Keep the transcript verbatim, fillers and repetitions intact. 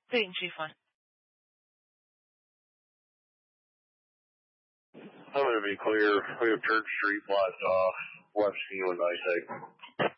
Dayton, Chief one. I'm going to be clear. We have Church Street blocked off. Left Kilo nine eight.